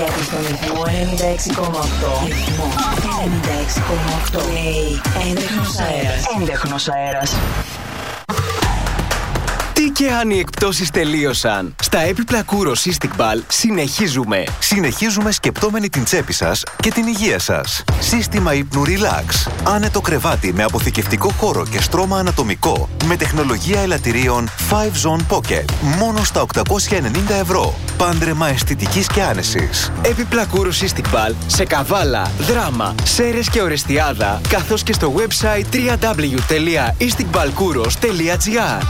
Γιατί στον ρυθμό 96,8. Ρυθμό 96,8. Λέει έντεχνος αέρας. Έντεχνος αέρας. Τι και αν οι εκπτώσεις τελείωσαν. Στα έπιπλα Kouros Cystic συνεχίζουμε. Συνεχίζουμε σκεπτόμενοι την τσέπη σας και την υγεία σας. Σύστημα ύπνου Relax. Άνετο κρεβάτι με αποθηκευτικό χώρο και στρώμα ανατομικό. Με τεχνολογία ελαττηρίων 5 Zone Pocket. Μόνο στα 890 ευρώ. Πάντρεμα αισθητικής και άνεσης. Έπιπλα Kouros Cystic σε Καβάλα, Δράμα, Σέρρες και Ορεστιάδα, καθώς και στο website www.istikbalkouros.gr.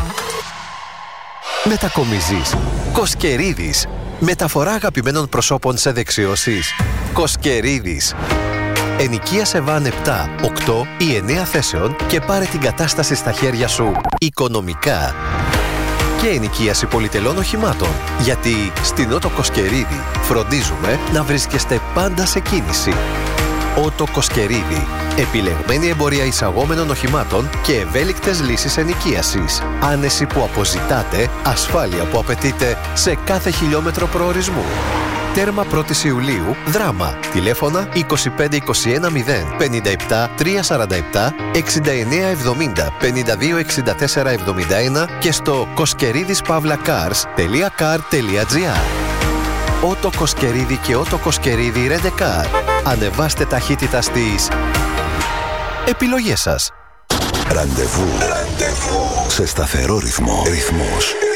Μετακομίζεις. Κοσκερίδης. Μεταφορά αγαπημένων προσώπων σε δεξιώσεις. Κοσκερίδης. Ενοικίασε βαν 7, 8 ή 9 θέσεων και πάρε την κατάσταση στα χέρια σου οικονομικά. Και ενοικίαση πολυτελών οχημάτων. Γιατί στην Ότο Κοσκερίδη φροντίζουμε να βρίσκεστε πάντα σε κίνηση. Ότο Κοσκερίδη. Επιλεγμένη εμπορία εισαγόμενων οχημάτων και ευέλικτες λύσεις ενοικίασης. Άνεση που αποζητάτε, ασφάλεια που απαιτείτε σε κάθε χιλιόμετρο προορισμού. Τέρμα 1η Ιουλίου, Δράμα. Τηλέφωνα 2521 0 57 347 6970 52 64 71 και στο koskeridis-cars.gr. Ότο Κοσκερίδη και Ότο Κοσκερίδη Ρεντεκάρ. Ανεβάστε ταχύτητα στις επιλογές σας. Ραντεβού. Σε σταθερό ρυθμό. Ρυθμός